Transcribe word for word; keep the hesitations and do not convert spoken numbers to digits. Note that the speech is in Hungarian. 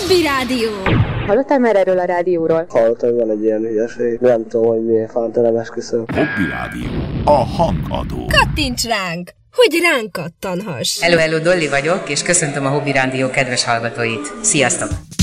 Hobby Rádió. Hallottál már erről a rádióról? Hallottam, hogy van egy ilyen hülyeség. Nem tudom, hogy miért fántelem, esküszöm. Hobby Rádió. A hangadó. Kattints ránk, hogy ránk kattanhass. Hello, hello, Dolly vagyok, és köszöntöm a Hobby Rádió kedves hallgatóit. Sziasztok!